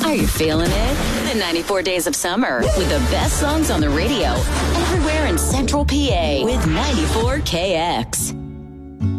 Are you feeling it? The 94 Days of Summer with the best songs on the radio everywhere in Central PA with 94KX.